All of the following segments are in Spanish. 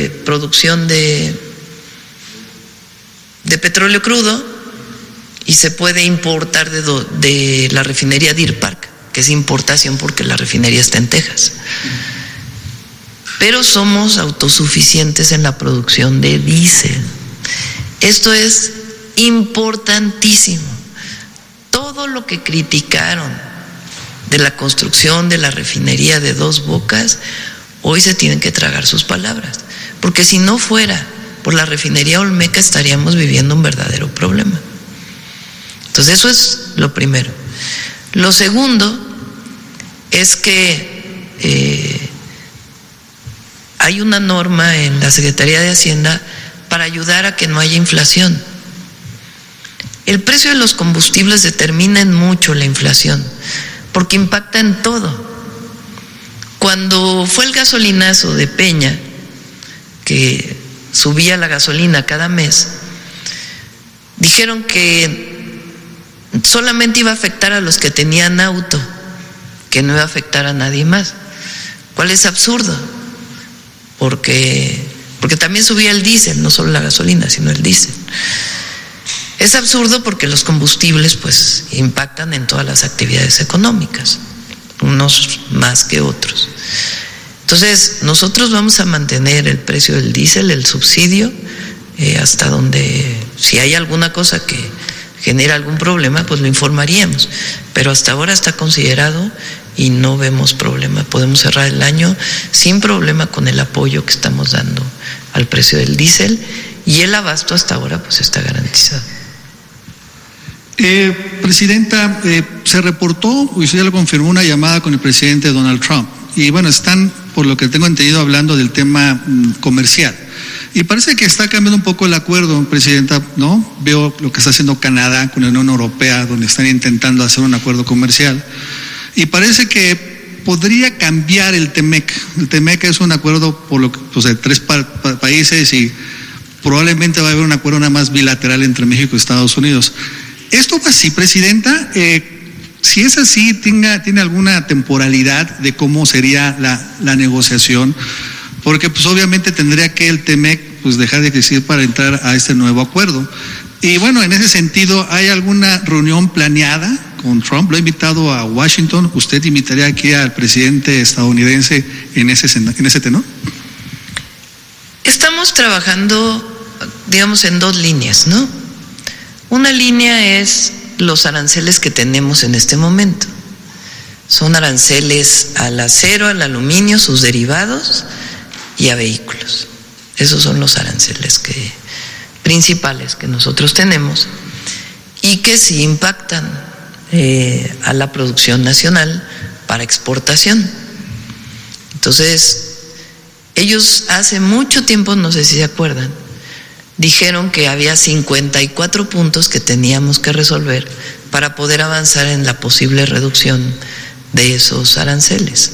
producción de petróleo crudo y se puede importar de la refinería Deer Park, que es importación porque la refinería está en Texas. Pero somos autosuficientes en la producción de diésel. Esto es importantísimo. Todo lo que criticaron de la construcción de la refinería de Dos Bocas, hoy se tienen que tragar sus palabras, porque si no fuera por la refinería Olmeca estaríamos viviendo un verdadero problema. Entonces eso es lo primero. Lo segundo es que hay una norma en la Secretaría de Hacienda para ayudar a que no haya inflación. El precio de los combustibles determina en mucho la inflación, porque impacta en todo. Cuando fue el gasolinazo de Peña, que subía la gasolina cada mes, dijeron que solamente iba a afectar a los que tenían auto, que no iba a afectar a nadie más, cual es absurdo, porque también subía el diésel, no solo la gasolina, sino el diésel. Es absurdo porque los combustibles pues impactan en todas las actividades económicas, unos más que otros. Entonces, nosotros vamos a mantener el precio del diésel, el subsidio, hasta donde, si hay alguna cosa que genera algún problema, pues lo informaríamos. Pero hasta ahora está considerado y no vemos problema. Podemos cerrar el año sin problema con el apoyo que estamos dando al precio del diésel, y el abasto hasta ahora pues está garantizado. Presidenta, se reportó, usted ya lo confirmó, una llamada con el presidente Donald Trump. Y bueno, están, por lo que tengo entendido, hablando del tema comercial. Y parece que está cambiando un poco el acuerdo, Presidenta, ¿no? Veo lo que está haciendo Canadá con la Unión Europea, donde están intentando hacer un acuerdo comercial. Y parece que podría cambiar el TEMEC. El TEMEC es un acuerdo por lo que, pues, de 3 países, y probablemente va a haber un acuerdo nada más bilateral entre México y Estados Unidos. ¿Esto va así, Presidenta? Si es así, ¿tiene alguna temporalidad de cómo sería la negociación? Porque pues obviamente tendría que el TEMEC pues dejar de existir para entrar a este nuevo acuerdo. Y bueno, en ese sentido, ¿hay alguna reunión planeada con Trump? ¿Lo ha invitado a Washington? ¿Usted invitaría aquí al presidente estadounidense en ese tenor? Estamos trabajando, digamos, en 2 líneas, ¿no? Una línea es los aranceles que tenemos en este momento. Son aranceles al acero, al aluminio, sus derivados y a vehículos. Esos son los aranceles principales que nosotros tenemos y que sí impactan a la producción nacional para exportación. Entonces, ellos hace mucho tiempo, no sé si se acuerdan, dijeron que había 54 puntos que teníamos que resolver para poder avanzar en la posible reducción de esos aranceles.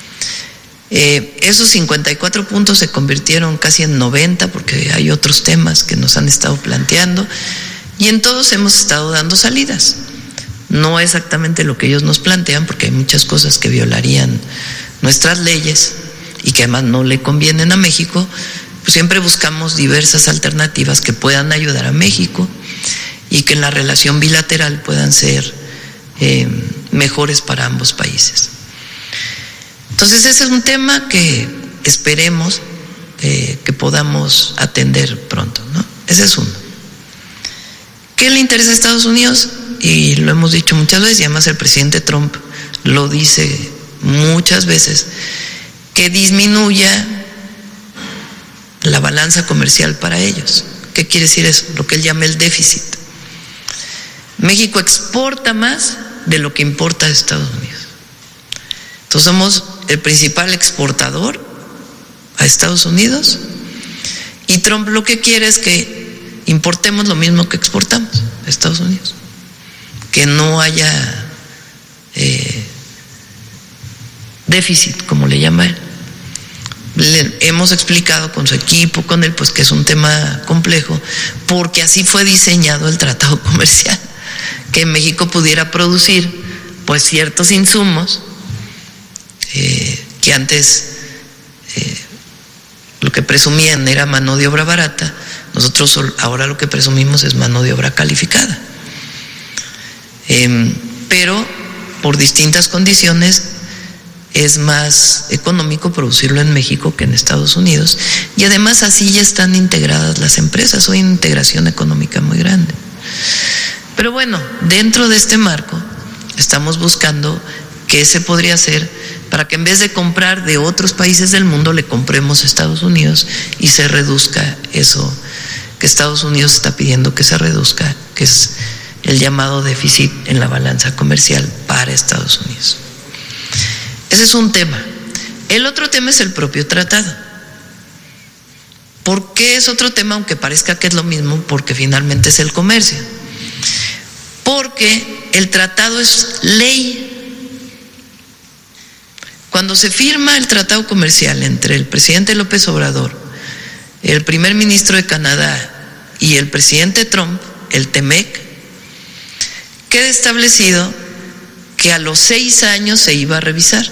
Esos 54 puntos se convirtieron casi en 90 porque hay otros temas que nos han estado planteando, y en todos hemos estado dando salidas. No exactamente lo que ellos nos plantean, porque hay muchas cosas que violarían nuestras leyes y que además no le convienen a México. Pues siempre buscamos diversas alternativas que puedan ayudar a México y que en la relación bilateral puedan ser mejores para ambos países. Entonces ese es un tema que esperemos que podamos atender pronto, ¿no? Ese es uno. ¿Qué le interesa a Estados Unidos? Y lo hemos dicho muchas veces, y además el presidente Trump lo dice muchas veces, que disminuya la balanza comercial para ellos. ¿Qué quiere decir eso? Lo que él llama el déficit. México exporta más de lo que importa a Estados Unidos. Entonces somos el principal exportador a Estados Unidos, y Trump lo que quiere es que importemos lo mismo que exportamos a Estados Unidos, que no haya déficit, como le llama él. Le hemos explicado con su equipo, con él, pues que es un tema complejo, porque así fue diseñado el tratado comercial, que México pudiera producir pues ciertos insumos que antes lo que presumían era mano de obra barata, nosotros ahora lo que presumimos es mano de obra calificada. Pero por distintas condiciones es más económico producirlo en México que en Estados Unidos, y además así ya están integradas las empresas, hay una integración económica muy grande. Pero bueno, dentro de este marco estamos buscando qué se podría hacer para que en vez de comprar de otros países del mundo le compremos a Estados Unidos y se reduzca eso que Estados Unidos está pidiendo que se reduzca, que es el llamado déficit en la balanza comercial para Estados Unidos. Ese es un tema. El otro tema es el propio tratado. ¿Por qué es otro tema, aunque parezca que es lo mismo? Porque finalmente es el comercio. Porque el tratado es ley. Cuando se firma el tratado comercial entre el presidente López Obrador, el primer ministro de Canadá y el presidente Trump, el TEMEC, queda establecido que a los 6 años se iba a revisar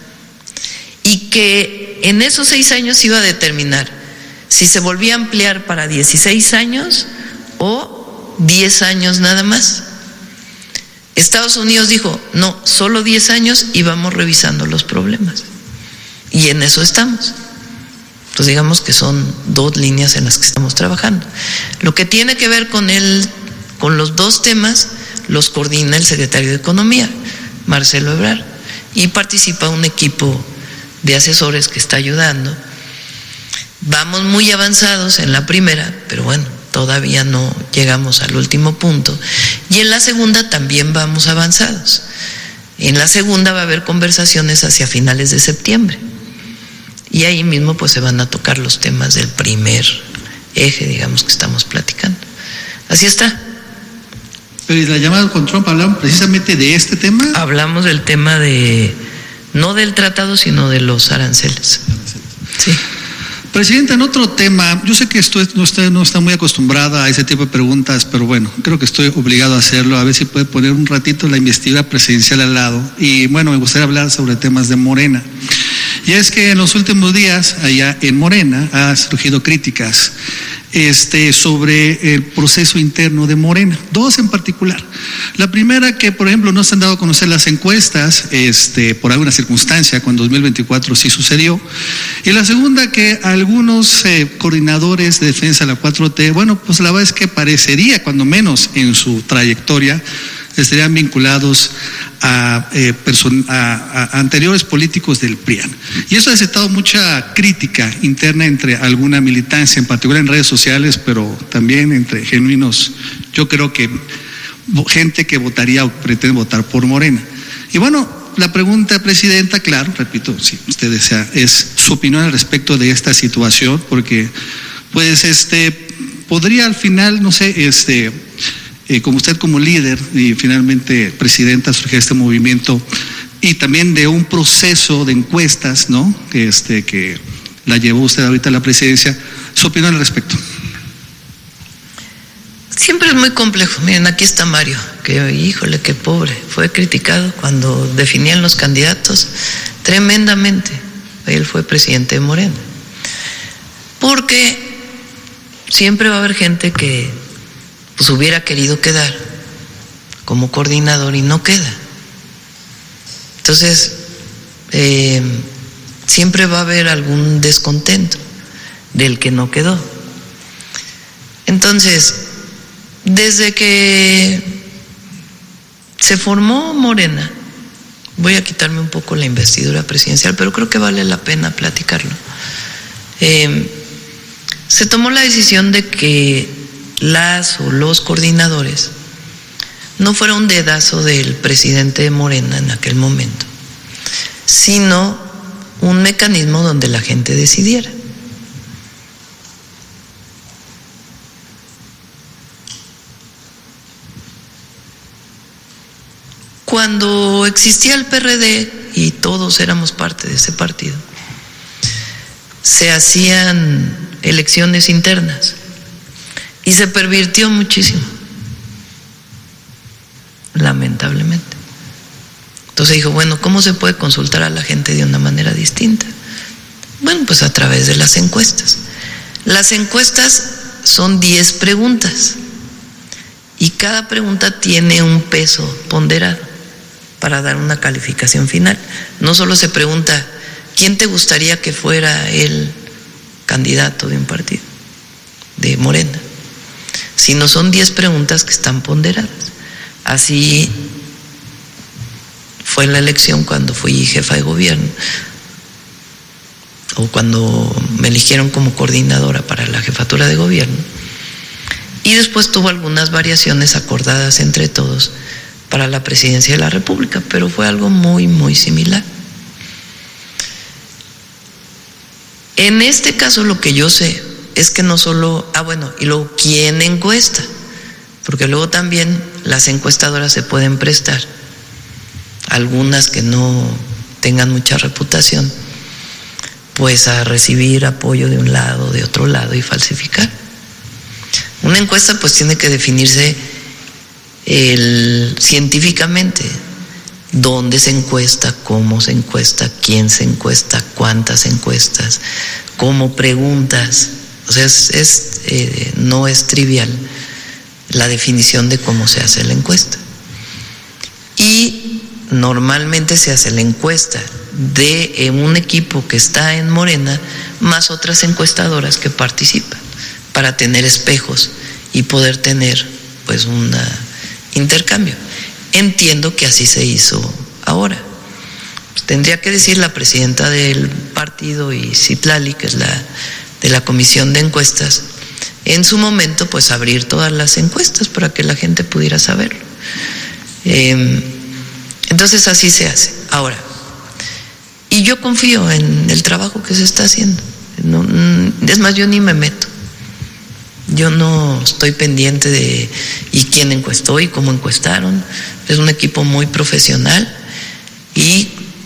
y que en esos 6 años se iba a determinar si se volvía a ampliar para 16 años o 10 años nada más. Estados Unidos dijo, no, solo 10 años y vamos revisando los problemas. Y en eso estamos. Entonces digamos que son 2 líneas en las que estamos trabajando. Lo que tiene que ver con los 2 temas los coordina el secretario de Economía, Marcelo Ebrard, y participa un equipo de asesores que está ayudando. Vamos muy avanzados en la primera, pero bueno, todavía no llegamos al último punto. Y en la segunda también vamos avanzados. En la segunda va a haber conversaciones hacia finales de septiembre. Y ahí mismo pues se van a tocar los temas del primer eje, digamos, que estamos platicando. Así está. Pero ¿y la llamada con Trump hablaron precisamente de este tema? Hablamos del tema no del tratado, sino de los aranceles. Sí. Presidenta, en otro tema, yo sé que usted no está muy acostumbrada a ese tipo de preguntas, pero bueno, creo que estoy obligado a hacerlo, a ver si puede poner un ratito la investidura presidencial al lado. Y bueno, me gustaría hablar sobre temas de Morena. Y es que en los últimos días, allá en Morena, ha surgido críticas sobre el proceso interno de Morena, 2 en particular. La primera, que por ejemplo no se han dado a conocer las encuestas por alguna circunstancia, cuando en 2024 sí sucedió. Y la segunda, que algunos coordinadores de defensa de la 4T, bueno, pues la verdad es que parecería, cuando menos en su trayectoria, estarían vinculados a anteriores políticos del PRIAN. Y eso ha desatado mucha crítica interna entre alguna militancia, en particular en redes sociales, pero también entre genuinos, yo creo que gente que votaría o pretende votar por Morena. Y bueno, la pregunta, Presidenta, claro, repito, si usted desea, es su opinión al respecto de esta situación, porque pues podría al final, no sé, como usted como líder y finalmente presidenta, surge este movimiento y también de un proceso de encuestas, ¿no? Que la llevó usted ahorita a la presidencia. ¿Su opinión al respecto? Siempre es muy complejo. Miren, aquí está Mario, que híjole, qué pobre. Fue criticado cuando definían los candidatos tremendamente. Él fue presidente de Morena. Porque siempre va a haber gente que pues hubiera querido quedar como coordinador y no queda. Entonces, siempre va a haber algún descontento del que no quedó. Entonces, desde que se formó Morena, voy a quitarme un poco la investidura presidencial, pero creo que vale la pena platicarlo. Se tomó la decisión de que las o los coordinadores no fuera un dedazo del presidente de Morena en aquel momento, sino un mecanismo donde la gente decidiera. Cuando existía el PRD y todos éramos parte de ese partido, se hacían elecciones internas y se pervirtió muchísimo, lamentablemente. Entonces dijo, bueno, ¿cómo se puede consultar a la gente de una manera distinta? Bueno, pues a través de las encuestas. Las encuestas son 10 preguntas y cada pregunta tiene un peso ponderado para dar una calificación final. No solo se pregunta quién te gustaría que fuera el candidato de un partido, de Morena, sino son 10 preguntas que están ponderadas. Así fue la elección cuando fui jefa de gobierno, o cuando me eligieron como coordinadora para la jefatura de gobierno, y después tuvo algunas variaciones acordadas entre todos para la presidencia de la República, pero fue algo muy, muy similar. En este caso lo que yo sé es que no solo, y luego ¿quién encuesta? Porque luego también las encuestadoras se pueden prestar, algunas que no tengan mucha reputación, pues a recibir apoyo de un lado, de otro lado y falsificar. Una encuesta pues tiene que definirse científicamente, dónde se encuesta, cómo se encuesta, quién se encuesta, cuántas encuestas, cómo preguntas. O sea, no es trivial la definición de cómo se hace la encuesta. Y normalmente se hace la encuesta de un equipo que está en Morena más otras encuestadoras que participan para tener espejos y poder tener pues un intercambio. Entiendo que así se hizo ahora. Pues tendría que decir la presidenta del partido y Citlali, que es la de la comisión de encuestas, en su momento pues abrir todas las encuestas para que la gente pudiera saberlo. Entonces así se hace. Ahora, y yo confío en el trabajo que se está haciendo. No, es más, yo ni me meto. Yo no estoy pendiente de y quién encuestó y cómo encuestaron. Es un equipo muy profesional y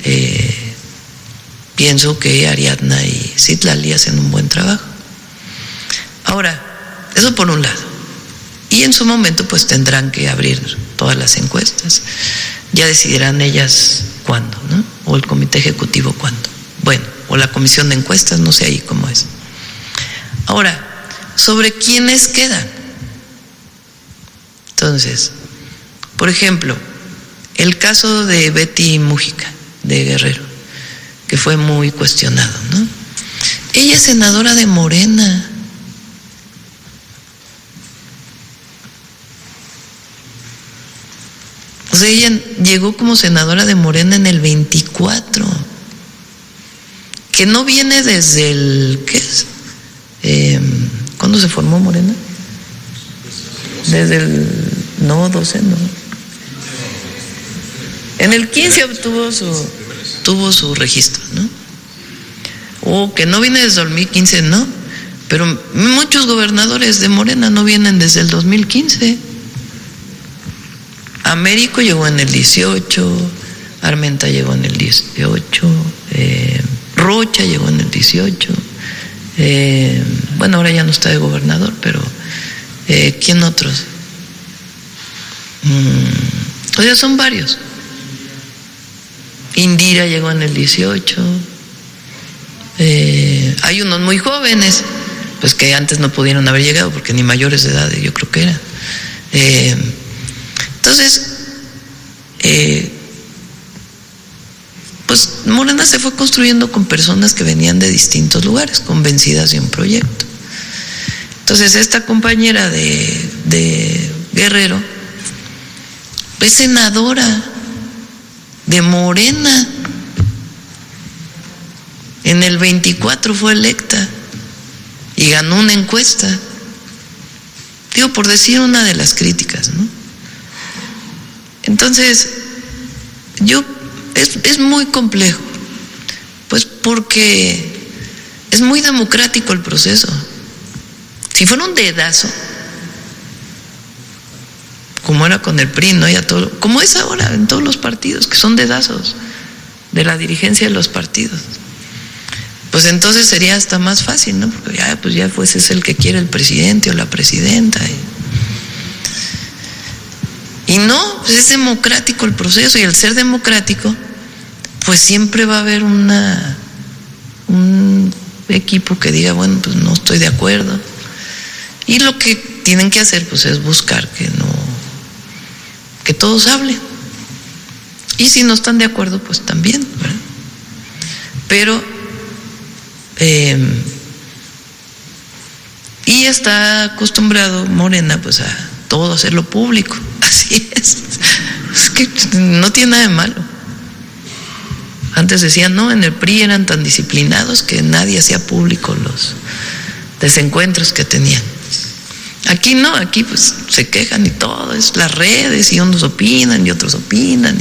pienso que Ariadna y Citlali hacen un buen trabajo. Ahora, eso por un lado. Y en su momento pues tendrán que abrir todas las encuestas. Ya decidirán ellas cuándo, ¿no? O el comité ejecutivo cuándo. Bueno, o la comisión de encuestas, no sé ahí cómo es. Ahora, sobre quiénes quedan. Entonces, por ejemplo, el caso de Betty Múgica, de Guerrero, que fue muy cuestionado, ¿no? Ella es senadora de Morena. O sea, ella llegó como senadora de Morena en el 24, que no viene desde el, ¿qué es? ¿Cuándo se formó Morena? Desde el, no, 12, no. En el 15 tuvo su registro, ¿no? O que no viene desde el 2015, no. Pero muchos gobernadores de Morena no vienen desde el 2015. Américo llegó en el 18, Armenta llegó en el 18, Rocha llegó en el 18, bueno, ahora ya no está de gobernador, pero ¿quién otros? O sea, son varios. Indira llegó en el 18, hay unos muy jóvenes, pues que antes no pudieron haber llegado porque ni mayores de edad yo creo que eran. Entonces, pues Morena se fue construyendo con personas que venían de distintos lugares, convencidas de un proyecto. Entonces, esta compañera de Guerrero es senadora de Morena. En el 24 fue electa y ganó una encuesta. Digo, por decir una de las críticas, ¿no? Entonces, es muy complejo, pues porque es muy democrático el proceso. Si fuera un dedazo, como era con el PRI, ¿no? Ya todo, como es ahora en todos los partidos, que son dedazos de la dirigencia de los partidos, pues entonces sería hasta más fácil, ¿no? Porque ya pues es el que quiere el presidente o la presidenta. Y no, pues es democrático el proceso, y al ser democrático, pues siempre va a haber una un equipo que diga, bueno, pues no estoy de acuerdo. Y lo que tienen que hacer pues es buscar que todos hablen. Y si no están de acuerdo, pues también, ¿verdad? Pero y está acostumbrado Morena pues a todo hacerlo público. Así es. Es que no tiene nada de malo. Antes decían, no, en el PRI eran tan disciplinados que nadie hacía público los desencuentros que tenían. Aquí no, aquí pues se quejan y todo, es las redes y unos opinan y otros opinan.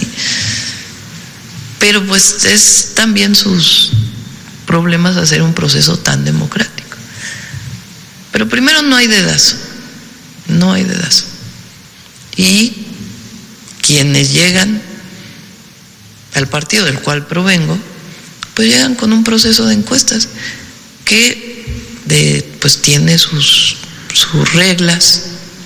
Pero pues es también sus problemas hacer un proceso tan democrático. Pero primero no hay dedazo. Y quienes llegan al partido del cual provengo, pues llegan con un proceso de encuestas que pues tiene sus reglas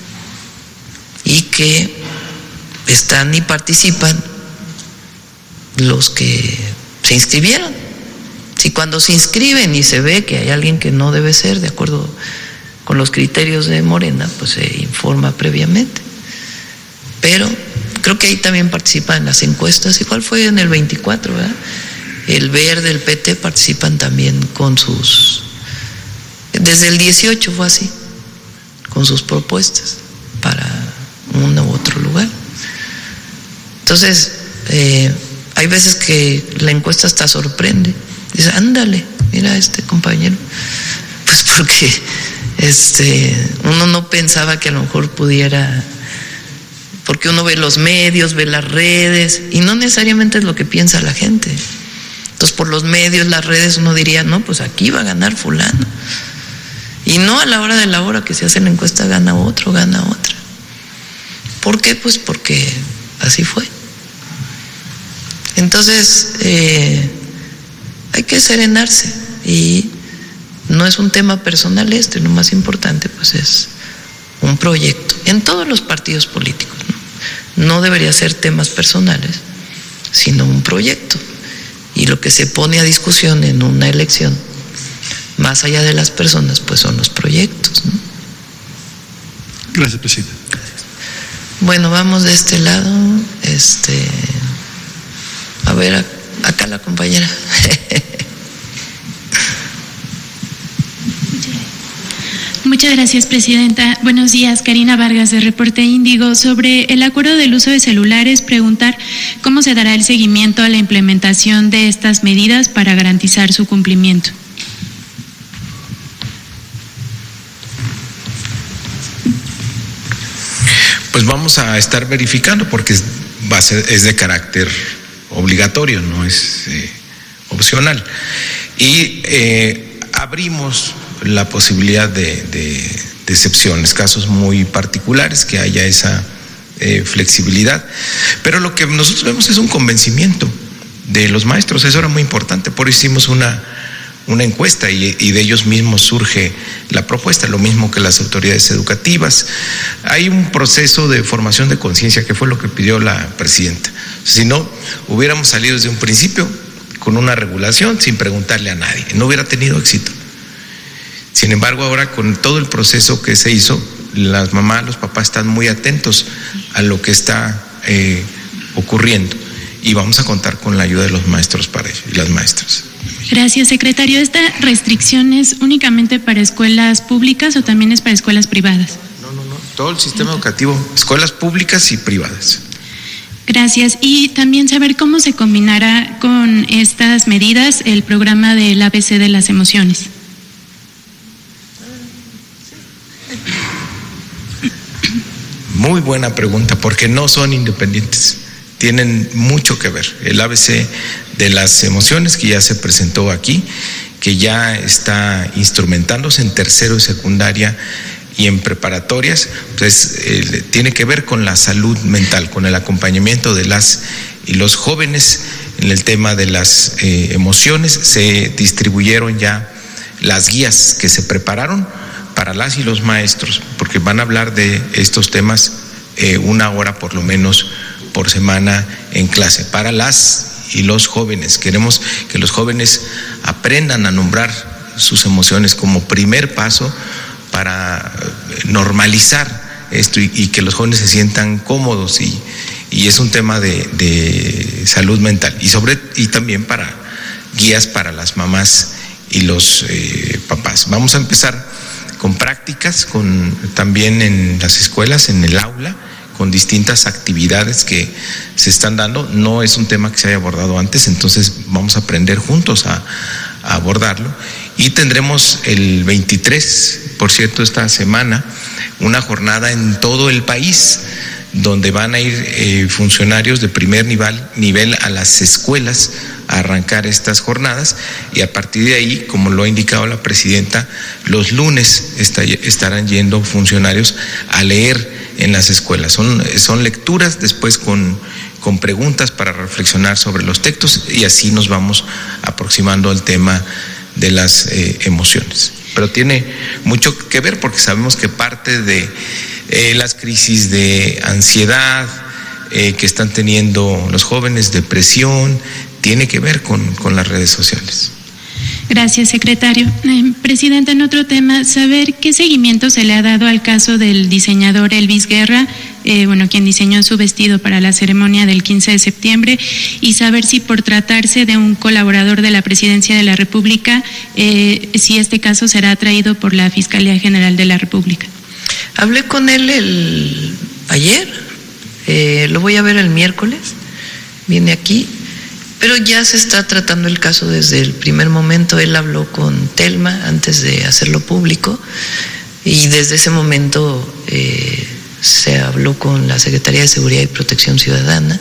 y que están y participan los que se inscribieron. Si cuando se inscriben y se ve que hay alguien que no debe ser de acuerdo con los criterios de Morena, pues se informa previamente. Pero creo que ahí también participan en las encuestas, igual fue en el 24, ¿verdad? El Verde, el PT participan también con desde el 18 fue así, con sus propuestas para uno u otro lugar. Entonces, hay veces que la encuesta hasta sorprende. Dice, ándale, mira este compañero. Pues porque uno no pensaba que a lo mejor pudiera, porque uno ve los medios, ve las redes, y no necesariamente es lo que piensa la gente. Entonces, por los medios, las redes, uno diría, no, pues aquí va a ganar fulano. Y no a la hora de la hora que se hace la encuesta gana otro, gana otra. ¿Por qué? Pues porque así fue. Entonces, hay que serenarse, y no es un tema personal lo más importante pues es un proyecto en todos los partidos políticos, no debería ser temas personales, sino un proyecto, y lo que se pone a discusión en una elección, más allá de las personas, pues son los proyectos, ¿no? Gracias, presidenta. Bueno, vamos de este lado, a ver, acá la compañera. Muchas gracias, presidenta. Buenos días, Karina Vargas de Reporte Índigo. Sobre el acuerdo del uso de celulares, preguntar cómo se dará el seguimiento a la implementación de estas medidas para garantizar su cumplimiento. Pues vamos a estar verificando porque es de carácter obligatorio, no es opcional. Y abrimos la posibilidad de excepciones, casos muy particulares, que haya esa flexibilidad. Pero lo que nosotros vemos es un convencimiento de los maestros, eso era muy importante, por eso hicimos una encuesta y de ellos mismos surge la propuesta, lo mismo que las autoridades educativas. Hay un proceso de formación de conciencia que fue lo que pidió la presidenta. Si no, hubiéramos salido desde un principio con una regulación sin preguntarle a nadie, no hubiera tenido éxito. Sin embargo, ahora con todo el proceso que se hizo, las mamás, los papás están muy atentos a lo que está ocurriendo, y vamos a contar con la ayuda de los maestros para ello y las maestras. Gracias, secretario. ¿Esta restricción es únicamente para escuelas públicas o también es para escuelas privadas? No, todo el sistema educativo, escuelas públicas y privadas. Gracias. Y también saber cómo se combinará con estas medidas el programa del ABC de las emociones. Muy buena pregunta, porque no son independientes, tienen mucho que ver. El ABC de las emociones, que ya se presentó aquí, que ya está instrumentándose en tercero y secundaria y en preparatorias, pues tiene que ver con la salud mental, con el acompañamiento de las y los jóvenes en el tema de las emociones. Se distribuyeron ya las guías que se prepararon para las y los maestros, porque van a hablar de estos temas 1 hora por lo menos por semana en clase, para las y los jóvenes. Queremos que los jóvenes aprendan a nombrar sus emociones como primer paso para normalizar esto y que los jóvenes se sientan cómodos y es un tema de salud mental y también para guías para las mamás y los papás. Vamos a empezar con prácticas, también en las escuelas, en el aula, con distintas actividades que se están dando. No es un tema que se haya abordado antes, entonces vamos a aprender juntos a abordarlo. Y tendremos el 23, por cierto, esta semana, una jornada en todo el país, donde van a ir funcionarios de primer nivel a las escuelas a arrancar estas jornadas, y a partir de ahí, como lo ha indicado la presidenta, los lunes estarán yendo funcionarios a leer en las escuelas. Son lecturas después con preguntas para reflexionar sobre los textos, y así nos vamos aproximando al tema de las emociones. Pero tiene mucho que ver porque sabemos que parte de las crisis de ansiedad que están teniendo los jóvenes, depresión, tiene que ver con las redes sociales. Gracias, secretario. Presidenta, en otro tema, saber qué seguimiento se le ha dado al caso del diseñador Elvis Guerra, quien diseñó su vestido para la ceremonia del 15 de septiembre, y saber si por tratarse de un colaborador de la Presidencia de la República, si este caso será traído por la Fiscalía General de la República. Hablé con él ayer, lo voy a ver el miércoles, viene aquí. Pero ya se está tratando el caso desde el primer momento. Él habló con Telma antes de hacerlo público y desde ese momento se habló con la Secretaría de Seguridad y Protección Ciudadana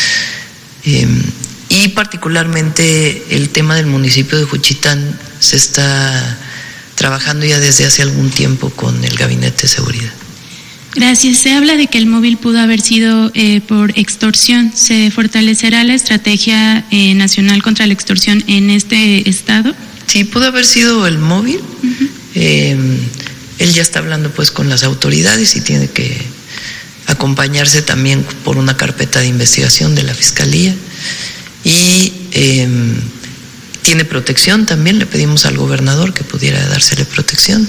y particularmente el tema del municipio de Juchitán se está trabajando ya desde hace algún tiempo con el Gabinete de Seguridad. Gracias. Se habla de que el móvil pudo haber sido por extorsión. ¿Se fortalecerá la estrategia nacional contra la extorsión en este estado? Sí, pudo haber sido el móvil. Uh-huh. Él ya está hablando pues con las autoridades y tiene que acompañarse también por una carpeta de investigación de la Fiscalía. Y tiene protección también. Le pedimos al gobernador que pudiera dársele protección.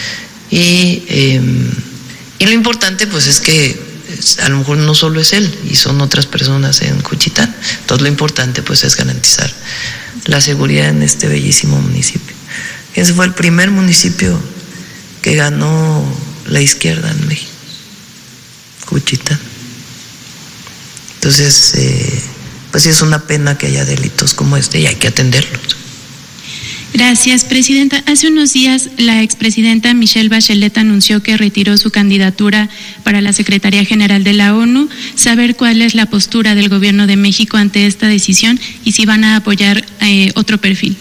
Y lo importante pues es que a lo mejor no solo es él y son otras personas en Juchitán. Entonces lo importante pues es garantizar la seguridad en este bellísimo municipio. Ese fue el primer municipio que ganó la izquierda en México, Juchitán. Entonces pues sí es una pena que haya delitos como este y hay que atenderlos. Gracias, presidenta. Hace unos días la expresidenta Michelle Bachelet anunció que retiró su candidatura para la Secretaría General de la ONU. Saber cuál es la postura del Gobierno de México ante esta decisión y si van a apoyar otro perfil.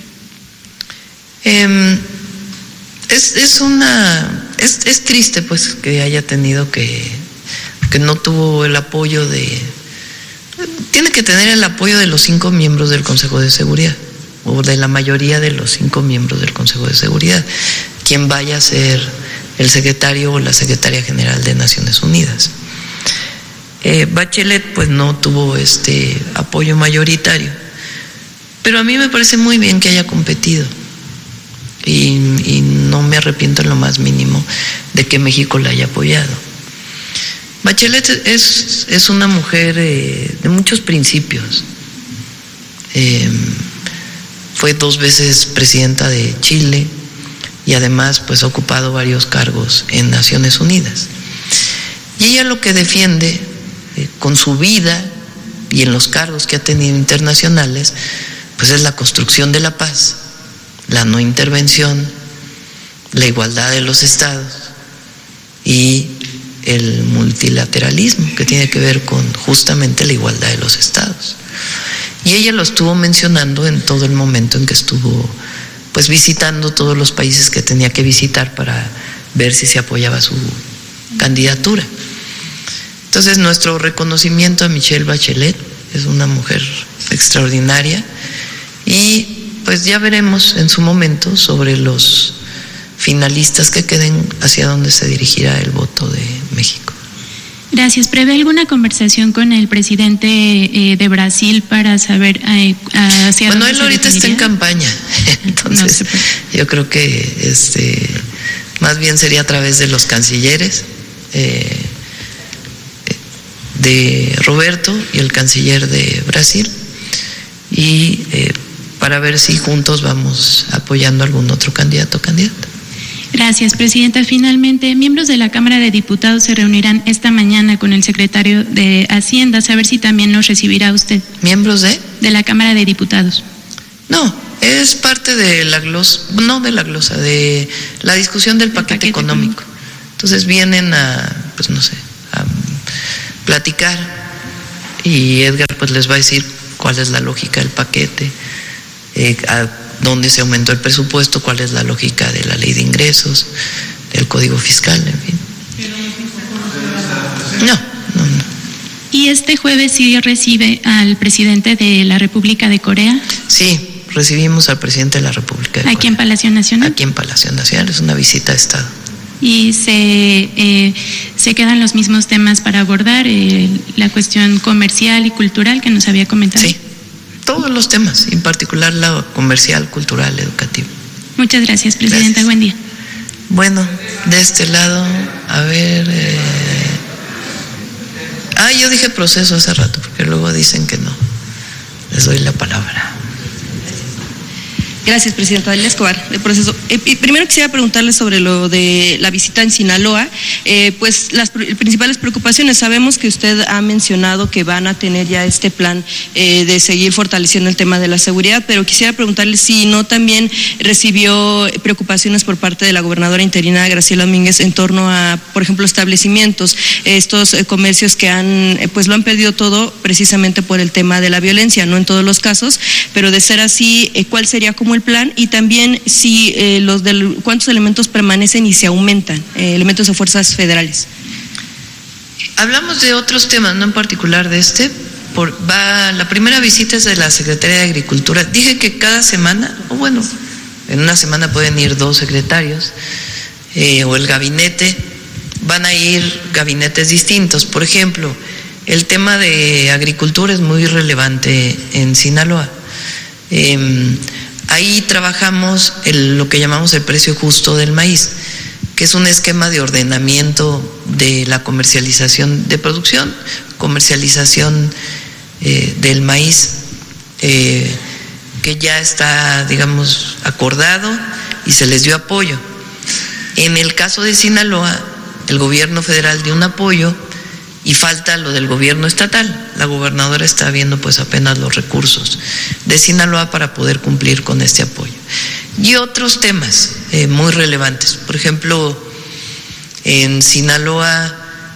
Es triste pues que haya tenido que no tuvo el apoyo tiene que tener el apoyo de los 5 miembros del Consejo de Seguridad, o de la mayoría de los 5 miembros del Consejo de Seguridad, quien vaya a ser el secretario o la secretaria general de Naciones Unidas. Bachelet pues no tuvo apoyo mayoritario, pero a mí me parece muy bien que haya competido y no me arrepiento en lo más mínimo de que México la haya apoyado. Bachelet es una mujer de muchos principios. Fue 2 veces presidenta de Chile y además pues ha ocupado varios cargos en Naciones Unidas. Y ella lo que defiende con su vida y en los cargos que ha tenido internacionales, pues es la construcción de la paz, la no intervención, la igualdad de los estados y el multilateralismo, que tiene que ver con justamente la igualdad de los estados. Y ella lo estuvo mencionando en todo el momento en que estuvo pues visitando todos los países que tenía que visitar para ver si se apoyaba su candidatura. Entonces nuestro reconocimiento a Michelle Bachelet, es una mujer extraordinaria y pues ya veremos en su momento sobre los finalistas que queden hacia dónde se dirigirá el voto de México. Gracias. ¿Prevé alguna conversación con el presidente de Brasil para saber hacia Bueno, dónde él se ahorita está en definiría? campaña, entonces yo creo que más bien sería a través de los cancilleres, de Roberto y el canciller de Brasil, y para ver si juntos vamos apoyando a algún otro candidato o candidata. Gracias, presidenta. Finalmente, miembros de la Cámara de Diputados se reunirán esta mañana con el secretario de Hacienda, saber si también nos recibirá usted. ¿Miembros de? De la Cámara de Diputados. No, es parte de la glosa, no de la glosa, de la discusión del paquete económico. Entonces vienen a platicar, y Edgar pues les va a decir cuál es la lógica del paquete, a dónde se aumentó el presupuesto, cuál es la lógica de la ley de ingresos, del código fiscal, en fin. No. ¿Y este jueves sí recibe al presidente de la República de Corea? Sí, recibimos al presidente de la República de Corea. ¿Aquí en Palacio Nacional? Aquí en Palacio Nacional, es una visita de Estado. Y se quedan los mismos temas para abordar, la cuestión comercial y cultural que nos había comentado. Sí, todos los temas, en particular la comercial, cultural, educativa. Muchas gracias, presidenta. Gracias. Buen día. Bueno, de este lado, a ver. Yo dije proceso hace rato, porque luego dicen que no. Les doy la palabra. Gracias, presidenta. Delia Escobar, el proceso. Primero quisiera preguntarle sobre lo de la visita en Sinaloa. Pues las principales preocupaciones, sabemos que usted ha mencionado que van a tener ya este plan de seguir fortaleciendo el tema de la seguridad, pero quisiera preguntarle si no también recibió preocupaciones por parte de la gobernadora interina Graciela Domínguez en torno a, por ejemplo, establecimientos, estos comercios que lo han perdido todo precisamente por el tema de la violencia, no en todos los casos, pero de ser así, ¿cuál sería como el plan? Y también si cuántos elementos permanecen y se aumentan, elementos de fuerzas federales. Hablamos de otros temas, no en particular de este. La primera visita es de la Secretaría de Agricultura. Dije que cada semana, en una semana pueden ir 2 secretarios, o el gabinete, van a ir gabinetes distintos. Por ejemplo, el tema de agricultura es muy relevante en Sinaloa. Ahí trabajamos lo que llamamos el precio justo del maíz, que es un esquema de ordenamiento de la comercialización de producción, comercialización del maíz, que ya está, digamos, acordado y se les dio apoyo. En el caso de Sinaloa, el gobierno federal dio un apoyo y falta lo del gobierno estatal. La gobernadora está viendo pues apenas los recursos de Sinaloa para poder cumplir con este apoyo. Y otros temas muy relevantes. Por ejemplo, en Sinaloa,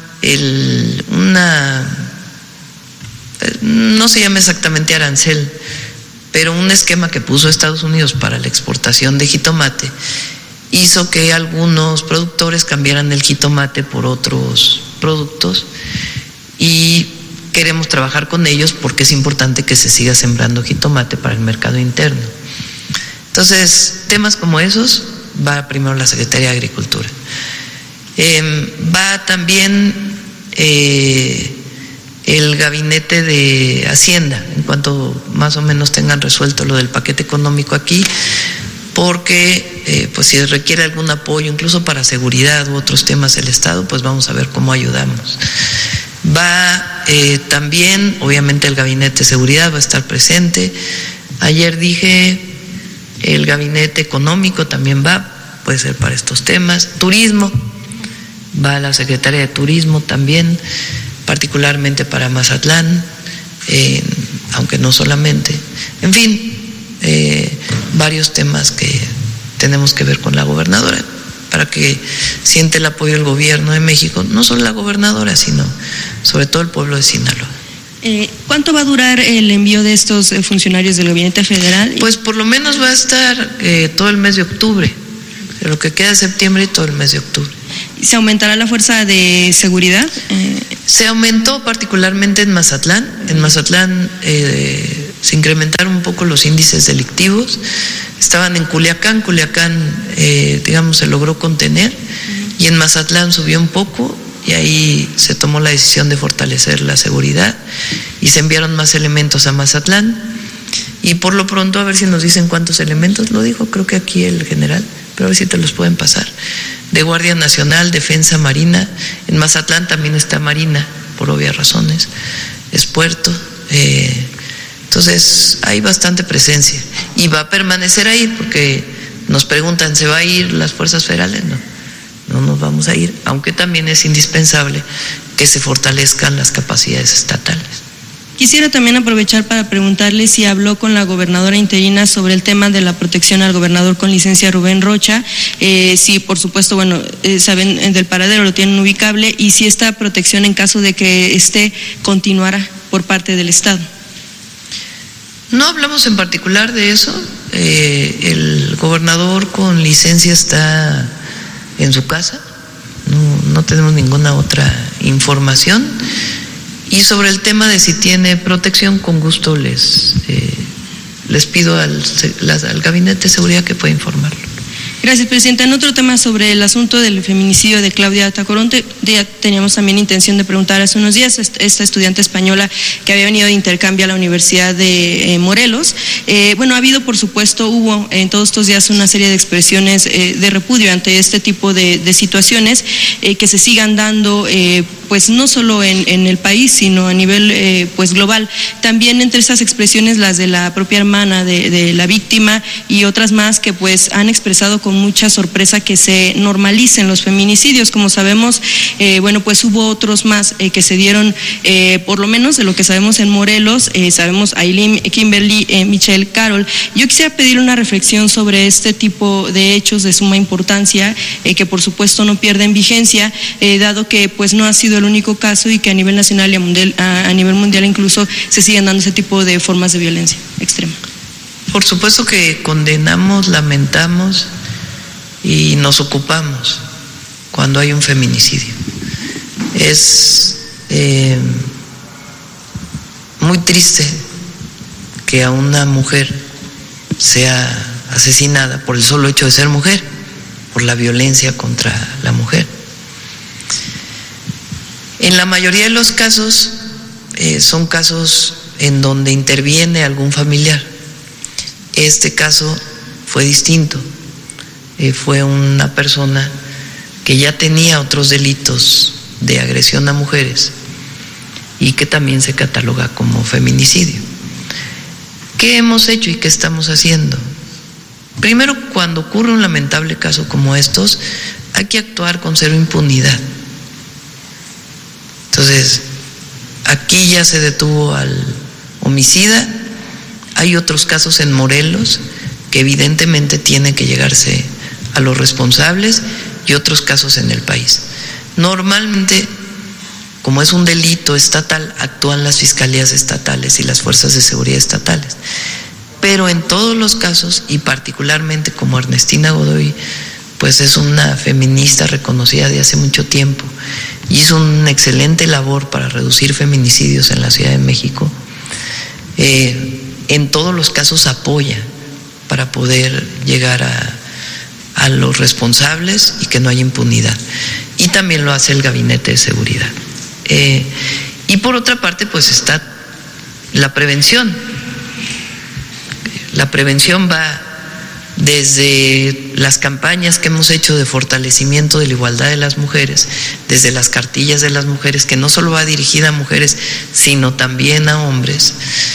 no se llama exactamente arancel, pero un esquema que puso Estados Unidos para la exportación de jitomate hizo que algunos productores cambiaran el jitomate por otros productos, y queremos trabajar con ellos porque es importante que se siga sembrando jitomate para el mercado interno. Entonces, temas como esos va primero la Secretaría de Agricultura. Va también el gabinete de Hacienda, en cuanto más o menos tengan resuelto lo del paquete económico aquí, porque pues si requiere algún apoyo, incluso para seguridad u otros temas del Estado, pues vamos a ver cómo ayudamos. Va también, obviamente, el gabinete de seguridad va a estar presente. Ayer dije, el gabinete económico también puede ser para estos temas. Turismo, va la Secretaría de Turismo también, particularmente para Mazatlán, aunque no solamente. En fin, varios temas que tenemos que ver con la gobernadora, para que siente el apoyo del gobierno de México, no solo la gobernadora, sino sobre todo el pueblo de Sinaloa. ¿Cuánto va a durar el envío de estos funcionarios del gabinete federal? Pues por lo menos va a estar todo el mes de octubre, de lo que queda de septiembre y todo el mes de octubre. ¿Se aumentará la fuerza de seguridad? Se aumentó particularmente en Mazatlán. En Mazatlán se incrementaron un poco los índices delictivos. Estaban en Culiacán, digamos, se logró contener, y en Mazatlán subió un poco, y ahí se tomó la decisión de fortalecer la seguridad y se enviaron más elementos a Mazatlán. Y por lo pronto, a ver si nos dicen cuántos elementos, lo dijo creo que aquí el general, pero a ver si te los pueden pasar. De Guardia Nacional, Defensa Marina, en Mazatlán también está Marina, por obvias razones, es puerto. Entonces hay bastante presencia y va a permanecer ahí, porque nos preguntan, ¿se va a ir las fuerzas federales? No nos vamos a ir, aunque también es indispensable que se fortalezcan las capacidades estatales. Quisiera también aprovechar para preguntarle si habló con la gobernadora interina sobre el tema de la protección al gobernador con licencia Rubén Rocha, si por supuesto, bueno, saben del paradero, lo tienen ubicable, y si esta protección en caso de que continuara por parte del Estado. No hablamos en particular de eso, el gobernador con licencia está en su casa, no tenemos ninguna otra información. Y sobre el tema de si tiene protección, con gusto les pido al Gabinete de Seguridad que pueda informarlo. Gracias, Presidenta. En otro tema sobre el asunto del feminicidio de Claudia Tacoronte, ya teníamos también intención de preguntar hace unos días, esta estudiante española que había venido de intercambio a la Universidad de Morelos. Bueno, ha habido, por supuesto, hubo en todos estos días una serie de expresiones de repudio ante este tipo de situaciones que se sigan dando, pues no solo en el país, sino a nivel pues global. También entre esas expresiones las de la propia hermana de la víctima y otras más que pues han expresado con mucha sorpresa que se normalicen los feminicidios. Como sabemos, bueno, pues hubo otros más que se dieron, por lo menos de lo que sabemos en Morelos, sabemos Aileen, Kimberly, Michelle, Carol. Yo quisiera pedir una reflexión sobre este tipo de hechos de suma importancia, que por supuesto no pierden vigencia, dado que pues no ha sido el único caso y que a nivel nacional y a nivel mundial incluso se siguen dando ese tipo de formas de violencia extrema. Por supuesto que condenamos, lamentamos y nos ocupamos cuando hay un feminicidio. Es muy triste que a una mujer sea asesinada por el solo hecho de ser mujer, por la violencia contra la mujer. En la mayoría de los casos son casos en donde interviene algún familiar. Este caso fue distinto. Fue una persona que ya tenía otros delitos de agresión a mujeres y que también se cataloga como feminicidio. ¿Qué hemos hecho y qué estamos haciendo? Primero, cuando ocurre un lamentable caso como estos, hay que actuar con cero impunidad. Entonces, aquí ya se detuvo al homicida, hay otros casos en Morelos que evidentemente tienen que llegarse a los responsables y otros casos en el país. Normalmente, como es un delito estatal, actúan las fiscalías estatales y las fuerzas de seguridad estatales. Pero en todos los casos, y particularmente como Ernestina Godoy, pues es una feminista reconocida de hace mucho tiempo, hizo una excelente labor para reducir feminicidios en la Ciudad de México, en todos los casos apoya para poder llegar a los responsables y que no haya impunidad. Y también lo hace el Gabinete de Seguridad. Y por otra parte, pues está la prevención. La prevención va desde las campañas que hemos hecho de fortalecimiento de la igualdad de las mujeres, desde las cartillas de las mujeres, que no solo va dirigida a mujeres, sino también a hombres.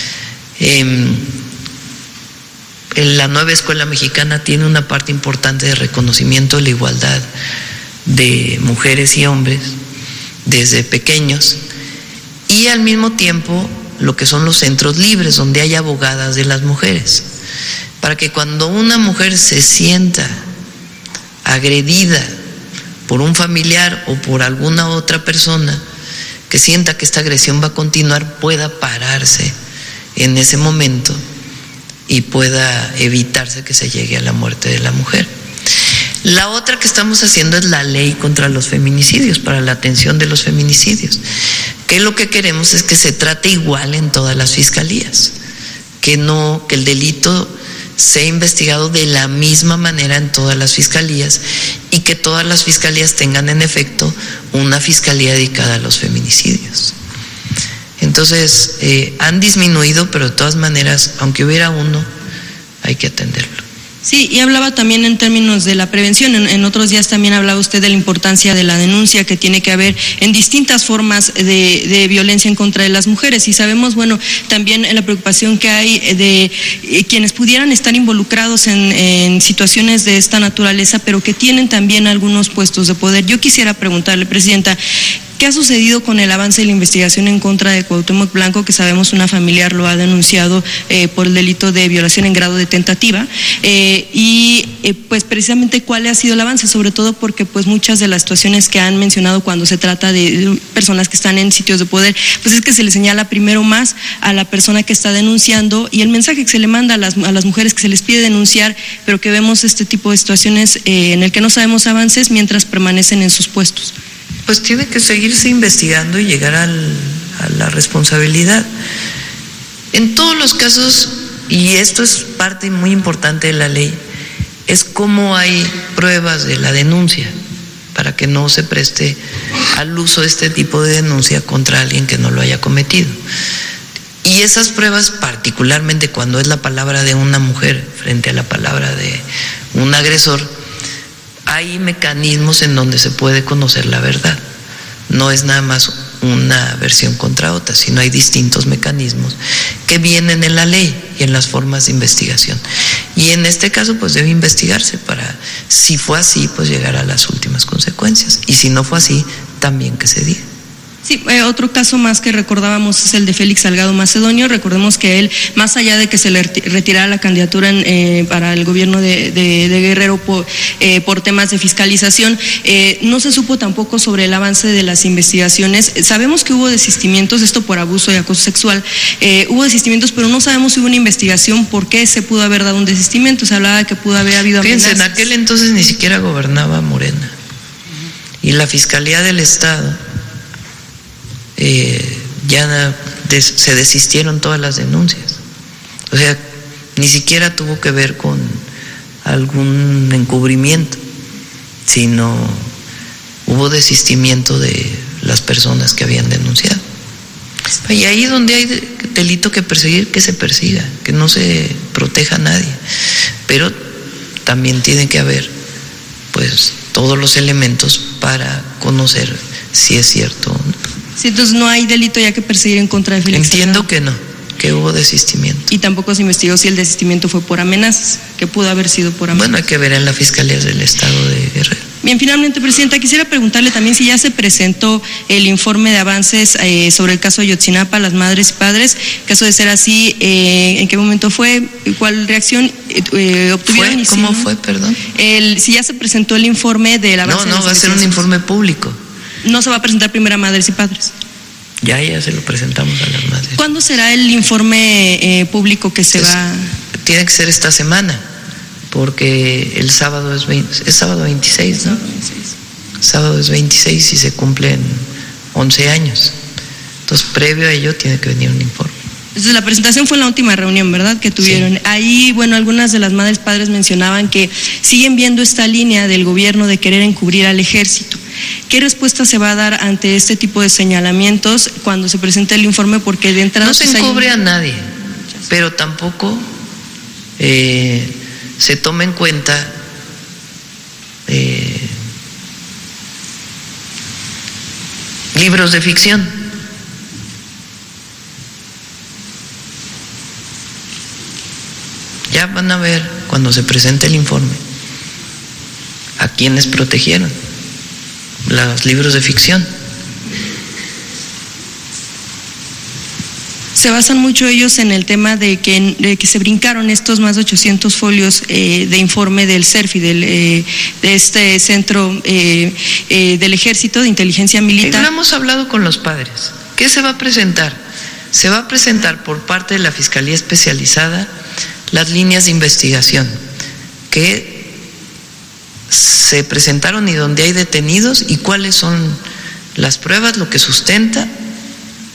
La nueva escuela mexicana tiene una parte importante de reconocimiento de la igualdad de mujeres y hombres desde pequeños, y al mismo tiempo lo que son los centros libres, donde hay abogadas de las mujeres, para que cuando una mujer se sienta agredida por un familiar o por alguna otra persona, que sienta que esta agresión va a continuar, pueda pararse en ese momento y pueda evitarse que se llegue a la muerte de la mujer. La otra que estamos haciendo es la ley contra los feminicidios, para la atención de los feminicidios, que lo que queremos es que se trate igual en todas las fiscalías, que el delito sea investigado de la misma manera en todas las fiscalías y que todas las fiscalías tengan en efecto una fiscalía dedicada a los feminicidios. Entonces, han disminuido, pero de todas maneras, aunque hubiera uno, hay que atenderlo. Sí, y hablaba también en términos de la prevención. En otros días también hablaba usted de la importancia de la denuncia que tiene que haber en distintas formas de violencia en contra de las mujeres. Y sabemos, bueno, también la preocupación que hay de quienes pudieran estar involucrados en situaciones de esta naturaleza, pero que tienen también algunos puestos de poder. Yo quisiera preguntarle, Presidenta, ¿qué ha sucedido con el avance de la investigación en contra de Cuauhtémoc Blanco, que sabemos una familiar lo ha denunciado por el delito de violación en grado de tentativa? Pues precisamente cuál ha sido el avance, sobre todo porque pues muchas de las situaciones que han mencionado cuando se trata de personas que están en sitios de poder, pues es que se le señala primero más a la persona que está denunciando, y el mensaje que se le manda a las mujeres que se les pide denunciar, pero que vemos este tipo de situaciones en el que no sabemos avances mientras permanecen en sus puestos. Pues tiene que seguirse investigando y llegar a la responsabilidad. En todos los casos, y esto es parte muy importante de la ley, es cómo hay pruebas de la denuncia para que no se preste al uso de este tipo de denuncia contra alguien que no lo haya cometido. Y esas pruebas, particularmente cuando es la palabra de una mujer frente a la palabra de un agresor, hay mecanismos en donde se puede conocer la verdad. No es nada más una versión contra otra, sino hay distintos mecanismos que vienen en la ley y en las formas de investigación. Y en este caso, pues debe investigarse para, si fue así, pues llegar a las últimas consecuencias. Y si no fue así, también que se diga. Sí, otro caso más que recordábamos es el de Félix Salgado Macedonio. Recordemos que él, más allá de que se le retirara la candidatura para el gobierno de Guerrero por temas de fiscalización, no se supo tampoco sobre el avance de las investigaciones. Sabemos que hubo desistimientos, esto por abuso y acoso sexual, hubo desistimientos, pero no sabemos si hubo una investigación por qué se pudo haber dado un desistimiento. Se hablaba de que pudo haber habido amenazas. Fíjense, en aquel entonces ni siquiera gobernaba Morena, y la Fiscalía del Estado se desistieron todas las denuncias. O sea, ni siquiera tuvo que ver con algún encubrimiento, sino hubo desistimiento de las personas que habían denunciado. Y ahí donde hay delito que perseguir, que se persiga, que no se proteja a nadie. Pero también tiene que haber, pues, todos los elementos para conocer si es cierto o no. Sí, entonces no hay delito ya que perseguir en contra de Félix Entiendo Salgado. que no, que hubo desistimiento. Y tampoco se investigó si el desistimiento fue por amenazas, que pudo haber sido por amenazas. Bueno, hay que ver en la Fiscalía del Estado de Guerrero. Bien, finalmente, Presidenta, quisiera preguntarle también si ya se presentó el informe de avances sobre el caso de Ayotzinapa, las madres y padres. Caso de ser así, ¿en qué momento fue? ¿Cuál reacción obtuvieron? ¿Cómo fue, perdón? Si ya se presentó el informe del avance. No, va a ser un informe público. No se va a presentar primero a madres y padres. Ya se lo presentamos a las madres. ¿Cuándo será el informe público que se va? Tiene que ser esta semana, porque el sábado es sábado 26, ¿no? Sábado es 26 y se cumplen 11 años. Entonces, previo a ello tiene que venir un informe. Entonces, la presentación fue en la última reunión, ¿verdad?, que tuvieron. Sí. Ahí, bueno, algunas de las madres padres mencionaban que siguen viendo esta línea del gobierno de querer encubrir al ejército. ¿Qué respuesta se va a dar ante este tipo de señalamientos cuando se presente el informe? Porque de entrada no se encubre a nadie, pero tampoco se toma en cuenta libros de ficción. Ya van a ver cuando se presente el informe a quienes protegieron los libros de ficción. Se basan mucho ellos en el tema de que se brincaron estos más de 800 folios de informe del CERFI, de este centro del Ejército de Inteligencia Militar. No hemos hablado con los padres. ¿Qué se va a presentar? Se va a presentar por parte de la Fiscalía Especializada las líneas de investigación que se presentaron y donde hay detenidos y cuáles son las pruebas, lo que sustenta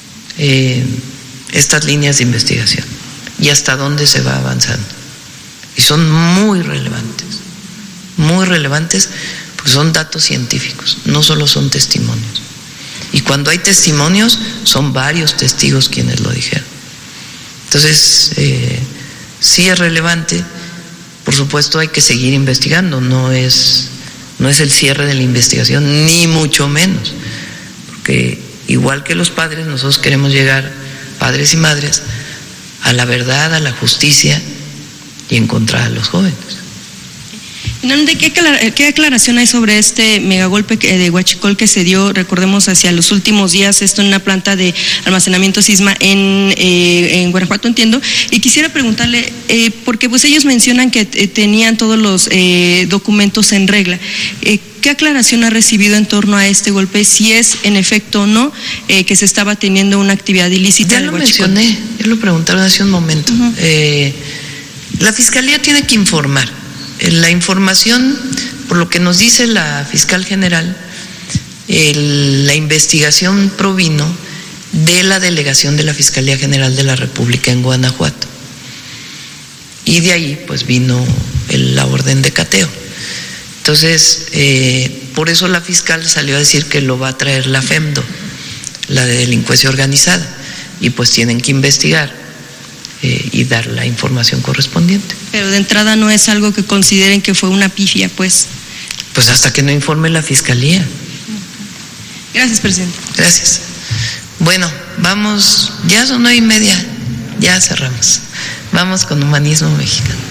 estas líneas de investigación y hasta dónde se va avanzando. y son muy relevantes porque son datos científicos, no solo son testimonios. Y cuando hay testimonios, son varios testigos quienes lo dijeron. Entonces, sí es relevante. Por supuesto, hay que seguir investigando, no es el cierre de la investigación, ni mucho menos, porque igual que los padres, nosotros queremos llegar, padres y madres, a la verdad, a la justicia y encontrar a los jóvenes. Finalmente, ¿qué aclaración hay sobre este megagolpe de Huachicol que se dio, recordemos, hacia los últimos días, esto en una planta de almacenamiento Sisma en Guanajuato, entiendo? Y quisiera preguntarle, porque pues ellos mencionan que tenían todos los documentos en regla. ¿Qué aclaración ha recibido en torno a este golpe? Si es en efecto o no que se estaba teniendo una actividad ilícita. Ya lo mencioné, ya lo preguntaron hace un momento. La Fiscalía tiene que informar. La información, por lo que nos dice la fiscal general, la investigación provino de la delegación de la Fiscalía General de la República en Guanajuato. Y de ahí pues vino la orden de cateo. Entonces, por eso la fiscal salió a decir que lo va a traer la FEMDO, la de delincuencia organizada, y pues tienen que investigar y dar la información correspondiente. Pero de entrada no es algo que consideren que fue una pifia, pues. Pues hasta que no informe la Fiscalía. Gracias, presidente. Gracias. Bueno, vamos, ya son 9:30, ya cerramos. Vamos con Humanismo Mexicano.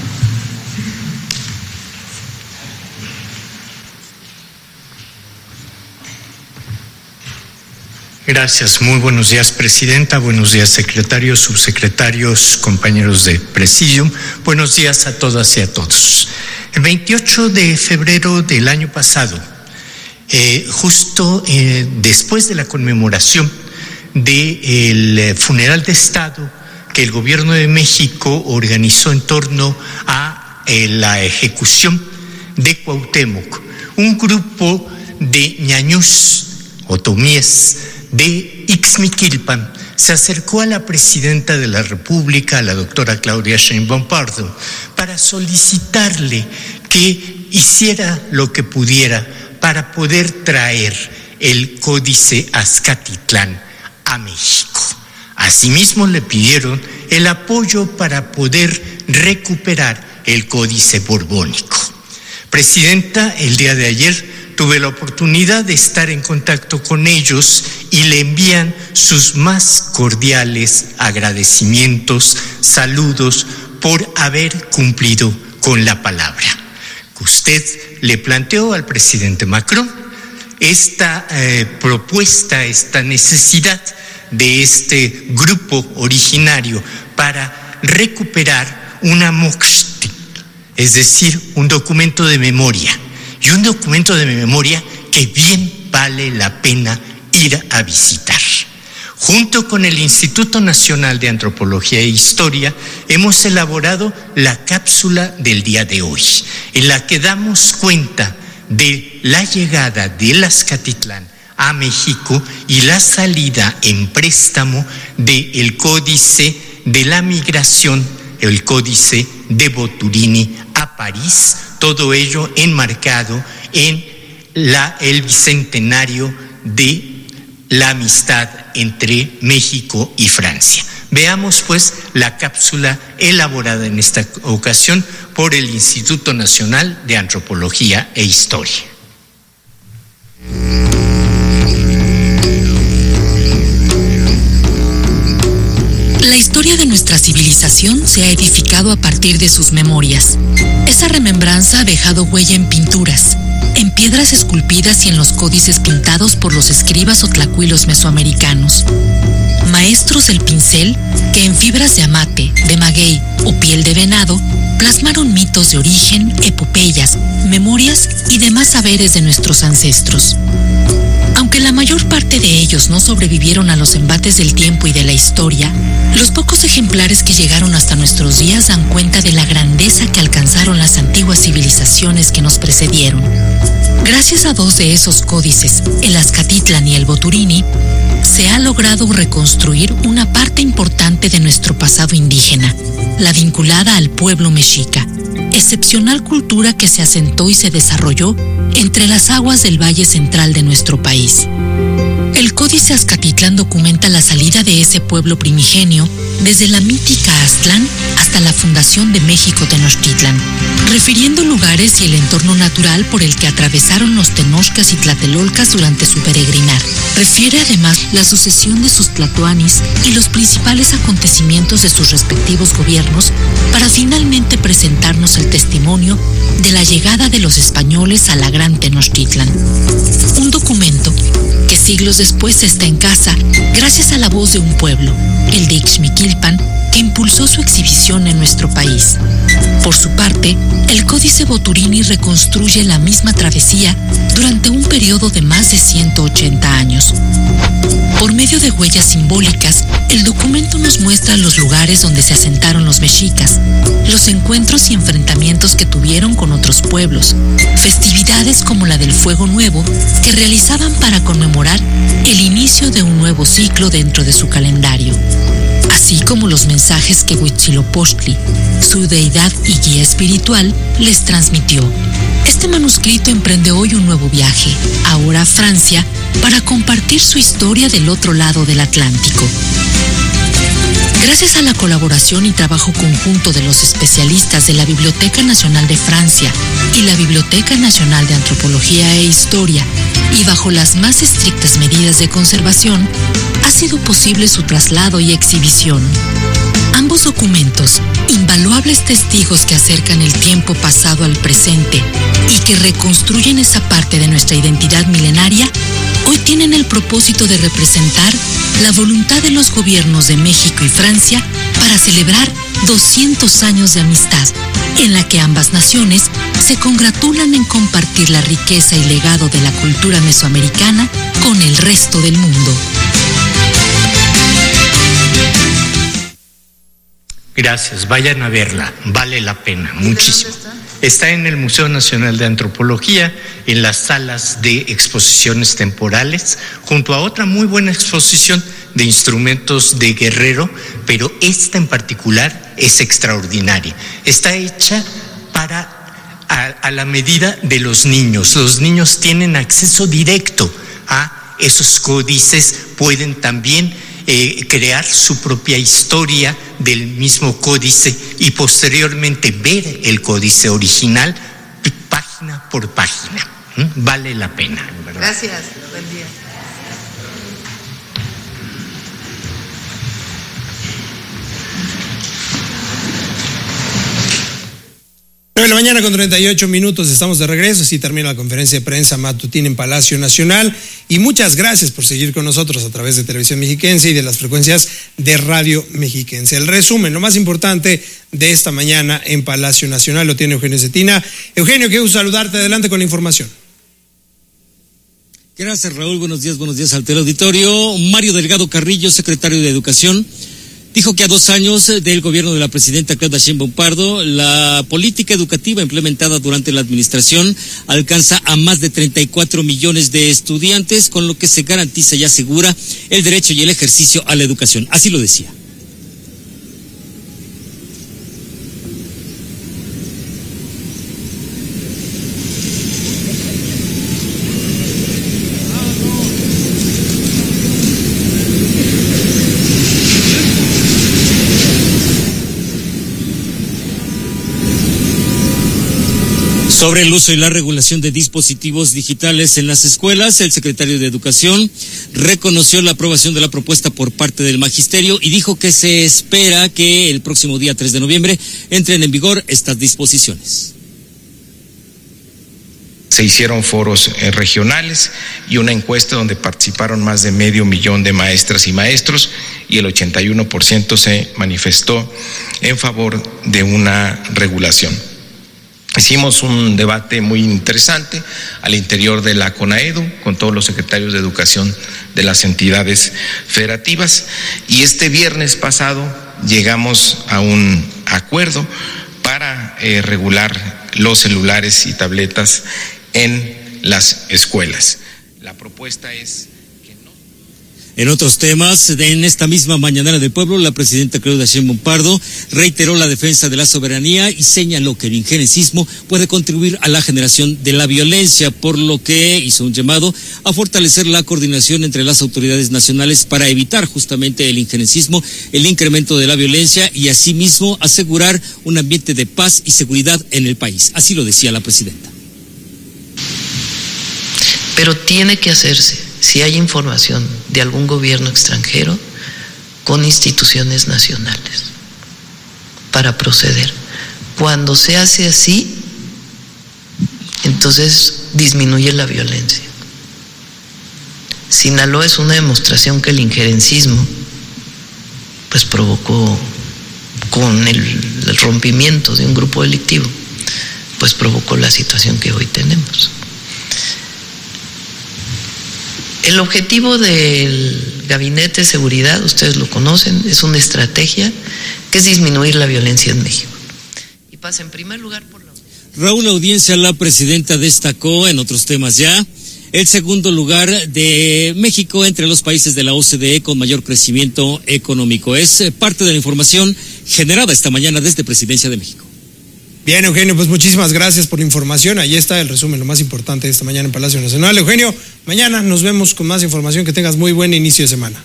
Gracias, muy buenos días, presidenta, buenos días, secretarios, subsecretarios, compañeros de presidium, buenos días a todas y a todos. El 28 de febrero del año pasado, justo después de la conmemoración del funeral de Estado que el gobierno de México organizó en torno a la ejecución de Cuauhtémoc, un grupo de ñañús, otomíes, de Ixmiquilpan, se acercó a la presidenta de la República, a la doctora Claudia Sheinbaum Pardo, para solicitarle que hiciera lo que pudiera para poder traer el Códice Azcatitlán a México. Asimismo, le pidieron el apoyo para poder recuperar el Códice Borbónico. Presidenta, el día de ayer tuve la oportunidad de estar en contacto con ellos y le envían sus más cordiales agradecimientos, saludos por haber cumplido con la palabra. Usted le planteó al presidente Macron esta propuesta, esta necesidad de este grupo originario para recuperar una moxti, es decir, un documento de memoria. Y un documento de memoria que bien vale la pena ir a visitar. Junto con el Instituto Nacional de Antropología e Historia, hemos elaborado la cápsula del día de hoy, en la que damos cuenta de la llegada del Azcatitlán a México y la salida en préstamo del Códice de la Migración, el Códice de Boturini a París, todo ello enmarcado en el bicentenario de la amistad entre México y Francia. Veamos pues la cápsula elaborada en esta ocasión por el Instituto Nacional de Antropología e Historia. La historia de nuestra civilización se ha edificado a partir de sus memorias. Esa remembranza ha dejado huella en pinturas, en piedras esculpidas y en los códices pintados por los escribas o tlacuilos mesoamericanos. Maestros del pincel que en fibras de amate, de maguey o piel de venado plasmaron mitos de origen, epopeyas, memorias y demás saberes de nuestros ancestros. Aunque la mayor parte de ellos no sobrevivieron a los embates del tiempo y de la historia, los pocos ejemplares que llegaron hasta nuestros días dan cuenta de la grandeza que alcanzaron las antiguas civilizaciones que nos precedieron. Gracias a dos de esos códices, el Azcatitlán y el Boturini, se ha logrado reconstruir una parte importante de nuestro pasado indígena, la vinculada al pueblo mexica. excepcional cultura que se asentó y se desarrolló entre las aguas del valle central de nuestro país. El Códice Azcatitlán documenta la salida de ese pueblo primigenio desde la mítica Aztlán hasta la fundación de México Tenochtitlan, refiriendo lugares y el entorno natural por el que atravesaron los tenochcas y tlatelolcas durante su peregrinar. Refiere además la sucesión de sus tlatoanis y los principales acontecimientos de sus respectivos gobiernos para finalmente presentarnos el testimonio de la llegada de los españoles a la Gran Tenochtitlan. Un documento que siglos después está en casa gracias a la voz de un pueblo, el de Ixmiquilpan, que impulsó su exhibición en nuestro país. Por su parte, el Códice Boturini reconstruye la misma travesía durante un periodo de más de 180 años. Por medio de huellas simbólicas, el documento nos muestra los lugares donde se asentaron los mexicas, los encuentros y enfrentamientos que tuvieron con otros pueblos, festividades como la del Fuego Nuevo que realizaban para conmemorar el inicio de un nuevo ciclo dentro de su calendario, así como los mensajes que Huitzilopochtli, su deidad y guía espiritual, les transmitió. Este manuscrito emprende hoy un nuevo viaje, ahora a Francia, para compartir su historia del otro lado del Atlántico. Gracias a la colaboración y trabajo conjunto de los especialistas de la Biblioteca Nacional de Francia y la Biblioteca Nacional de Antropología e Historia, y bajo las más estrictas medidas de conservación, ha sido posible su traslado y exhibición. Ambos documentos, invaluables testigos que acercan el tiempo pasado al presente y que reconstruyen esa parte de nuestra identidad milenaria, hoy tienen el propósito de representar la voluntad de los gobiernos de México y Francia para celebrar 200 años de amistad, en la que ambas naciones se congratulan en compartir la riqueza y legado de la cultura mesoamericana con el resto del mundo. Gracias, vayan a verla, vale la pena, muchísimo. Está en el Museo Nacional de Antropología, en las salas de exposiciones temporales, junto a otra muy buena exposición de instrumentos de Guerrero, pero esta en particular es extraordinaria. Está hecha a la medida de los niños. Los niños tienen acceso directo a esos códices, pueden también crear su propia historia del mismo códice y posteriormente ver el códice original página por página. Vale la pena, ¿verdad? Gracias, buen día. De la mañana con 38 minutos, estamos de regreso. Así termina la conferencia de prensa matutina en Palacio Nacional. Y muchas gracias por seguir con nosotros a través de Televisión Mexiquense y de las frecuencias de Radio Mexiquense. El resumen, lo más importante de esta mañana en Palacio Nacional, lo tiene Eugenio Cetina. Eugenio, qué gusto saludarte. Adelante con la información. Gracias, Raúl. Buenos días al teleauditorio. Mario Delgado Carrillo, secretario de Educación, dijo que a 2 años del gobierno de la presidenta Claudia Sheinbaum Pardo, la política educativa implementada durante la administración alcanza a más de 34 millones de estudiantes, con lo que se garantiza y asegura el derecho y el ejercicio a la educación. Así lo decía. Sobre el uso y la regulación de dispositivos digitales en las escuelas, el secretario de Educación reconoció la aprobación de la propuesta por parte del magisterio y dijo que se espera que el próximo día 3 de noviembre entren en vigor estas disposiciones. Se hicieron foros regionales y una encuesta donde participaron más de 500,000 de maestras y maestros y el 81% se manifestó en favor de una regulación. Hicimos un debate muy interesante al interior de la CONAEDU con todos los secretarios de educación de las entidades federativas y este viernes pasado llegamos a un acuerdo para regular los celulares y tabletas en las escuelas. La propuesta es... En otros temas, en esta misma mañanera del pueblo, la presidenta Claudia Sheinbaum Pardo reiteró la defensa de la soberanía y señaló que el injerencismo puede contribuir a la generación de la violencia, por lo que hizo un llamado a fortalecer la coordinación entre las autoridades nacionales para evitar justamente el injerencismo, el incremento de la violencia y asimismo asegurar un ambiente de paz y seguridad en el país. Así lo decía la presidenta. Pero tiene que hacerse, si hay información de algún gobierno extranjero, con instituciones nacionales para proceder. Cuando se hace así, entonces disminuye la violencia. Sinaloa es una demostración que el injerencismo pues provocó, con el rompimiento de un grupo delictivo, pues provocó la situación que hoy tenemos. El objetivo del Gabinete de Seguridad, ustedes lo conocen, es una estrategia que es disminuir la violencia en México. Y pasa en primer lugar por la... Raúl Audiencia, la presidenta, destacó en otros temas ya el segundo lugar de México entre los países de la OCDE con mayor crecimiento económico. Es parte de la información generada esta mañana desde Presidencia de México. Bien, Eugenio, pues muchísimas gracias por la información. Ahí está el resumen, lo más importante de esta mañana en Palacio Nacional. Eugenio, mañana nos vemos con más información. Que tengas muy buen inicio de semana.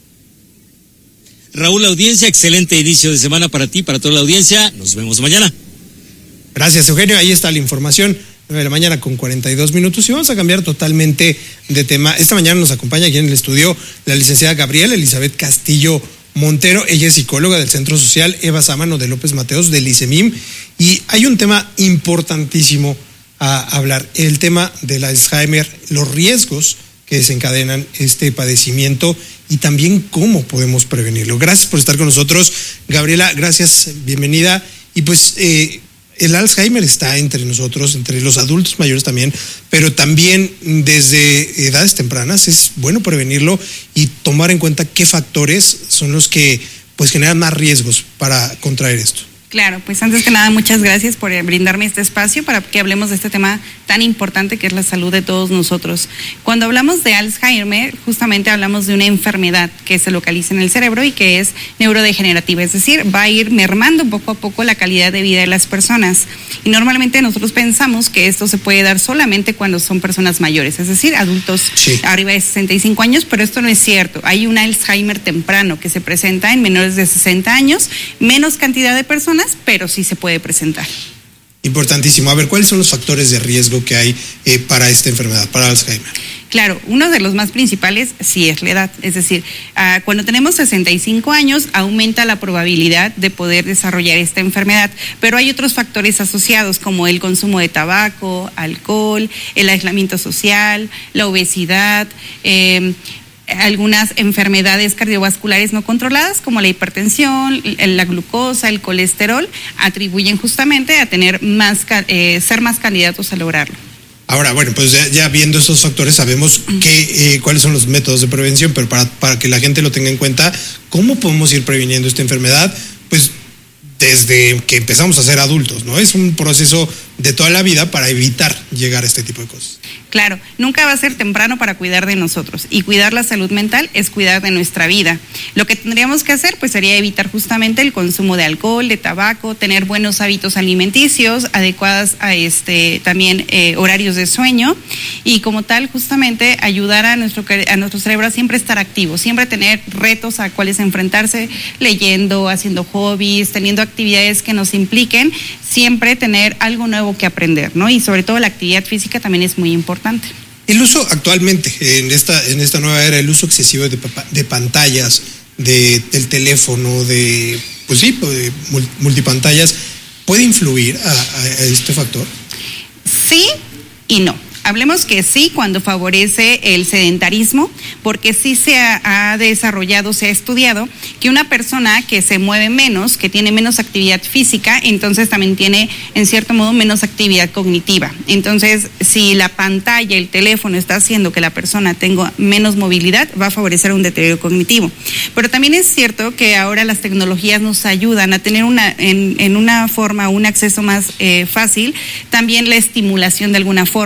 Raúl Audiencia, excelente inicio de semana para ti, para toda la audiencia. Nos vemos mañana. Gracias, Eugenio. Ahí está la información. 9 de la mañana con 42 minutos. Y vamos a cambiar totalmente de tema. Esta mañana nos acompaña aquí en el estudio la licenciada Gabriela Elizabeth Castillo Montero. Ella es psicóloga del Centro Social Eva Sámano de López Mateos del ICEMIM. Y hay un tema importantísimo a hablar, el tema del Alzheimer, los riesgos que desencadenan este padecimiento y también cómo podemos prevenirlo. Gracias por estar con nosotros, Gabriela, gracias, bienvenida. Y pues el Alzheimer está entre nosotros, entre los adultos mayores también, pero también desde edades tempranas es bueno prevenirlo y tomar en cuenta qué factores son los que pues generan más riesgos para contraer esto. Claro, pues antes que nada, muchas gracias por brindarme este espacio para que hablemos de este tema tan importante que es la salud de todos nosotros. Cuando hablamos de Alzheimer, justamente hablamos de una enfermedad que se localiza en el cerebro y que es neurodegenerativa, es decir, va a ir mermando poco a poco la calidad de vida de las personas. Y normalmente nosotros pensamos que esto se puede dar solamente cuando son personas mayores, es decir, adultos arriba de 65 años, pero esto no es cierto. Hay un Alzheimer temprano que se presenta en menores de 60 años, menos cantidad de personas, pero sí se puede presentar. Importantísimo. A ver, ¿cuáles son los factores de riesgo que hay para esta enfermedad, para Alzheimer? Claro, uno de los más principales sí es la edad, es decir, cuando tenemos 65 años aumenta la probabilidad de poder desarrollar esta enfermedad, pero hay otros factores asociados como el consumo de tabaco, alcohol, el aislamiento social, la obesidad, algunas enfermedades cardiovasculares no controladas como la hipertensión, la glucosa, el colesterol, atribuyen justamente a tener ser más candidatos a lograrlo. Ahora, bueno, pues ya viendo esos factores sabemos cuáles son los métodos de prevención, pero para que la gente lo tenga en cuenta, ¿cómo podemos ir previniendo esta enfermedad? Pues desde que empezamos a ser adultos, ¿no? Es un proceso de toda la vida para evitar llegar a este tipo de cosas. Claro, nunca va a ser temprano para cuidar de nosotros, y cuidar la salud mental es cuidar de nuestra vida. Lo que tendríamos que hacer pues sería evitar justamente el consumo de alcohol, de tabaco, tener buenos hábitos alimenticios, adecuadas a también horarios de sueño, y como tal justamente ayudar a nuestro cerebro a siempre estar activo, siempre tener retos a cuales enfrentarse, leyendo, haciendo hobbies, teniendo actividades que nos impliquen, siempre tener algo nuevo que aprender, ¿no? Y sobre todo la actividad física también es muy importante. El uso actualmente, en esta nueva era, el uso excesivo de pantallas, del teléfono, de multipantallas, ¿puede influir a este factor? Sí y no. Hablemos que sí cuando favorece el sedentarismo, porque sí se ha desarrollado, se ha estudiado que una persona que se mueve menos, que tiene menos actividad física, entonces también tiene en cierto modo menos actividad cognitiva. Entonces, si la pantalla, el teléfono está haciendo que la persona tenga menos movilidad, va a favorecer un deterioro cognitivo. Pero también es cierto que ahora las tecnologías nos ayudan a tener en una forma, un acceso más fácil, también la estimulación de alguna forma, ¿no?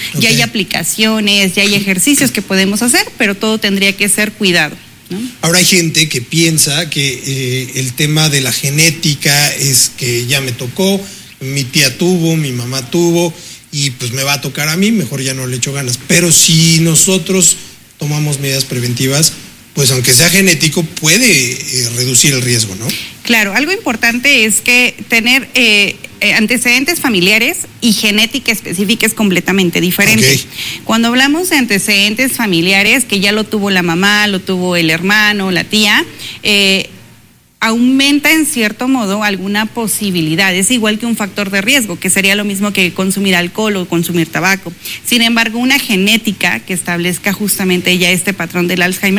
Ya hay aplicaciones, ya hay ejercicios que podemos hacer, pero todo tendría que ser cuidado, ¿no? Ahora hay gente que piensa que el tema de la genética es que ya me tocó, mi tía tuvo, mi mamá tuvo, y pues me va a tocar a mí, mejor ya no le echo ganas. Pero si nosotros tomamos medidas preventivas, pues aunque sea genético, puede reducir el riesgo, ¿no? Claro, algo importante es que tener antecedentes familiares y genética específica es completamente diferente. Okay. Cuando hablamos de antecedentes familiares, que ya lo tuvo la mamá, lo tuvo el hermano, la tía, aumenta en cierto modo alguna posibilidad, es igual que un factor de riesgo, que sería lo mismo que consumir alcohol o consumir tabaco. Sin embargo, una genética que establezca justamente ya este patrón del Alzheimer